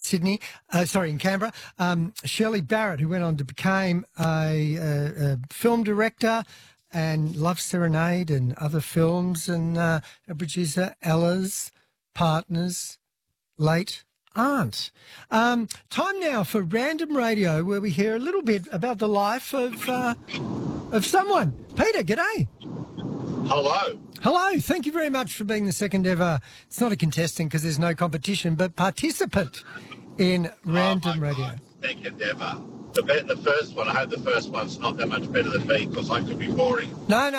Sydney, in Canberra. Shirley Barrett, who went on to become a film director and Love Serenade and other films, and a producer, Ella's Partners, late aunt. Time now for Random Radio, where we hear a little bit about the life of someone. Peter, g'day. Hello. Hello. Thank you very much for being the second ever, it's not a contestant because there's no competition, but participant in Random Radio. God, second ever. The first one, I hope the first one's not that much better than me because I could be boring. No.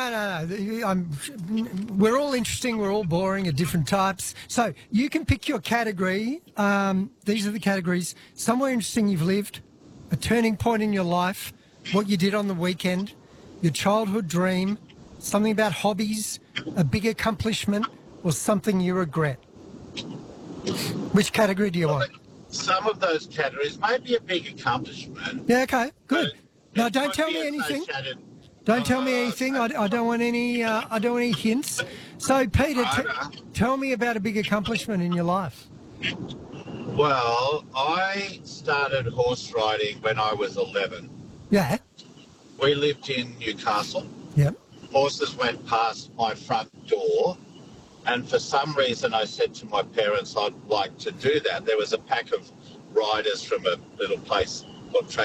We're all interesting. We're all boring at different types. So you can pick your category. These are the categories. Somewhere interesting you've lived, a turning point in your life, what you did on the weekend, your childhood dream, something about hobbies, a big accomplishment, or something you regret. Which category do you want? Some of those categories may be a big accomplishment. Yeah, okay, good. No, don't tell me anything. Don't tell me anything. I don't want any. I don't want any hints. So, Peter, tell me about a big accomplishment in your life. Well, I started horse riding when I was 11. Yeah. We lived in Newcastle. Yep. Horses went past my front door, and for some reason I said to my parents I'd like to do that. There was a pack of riders from a little place called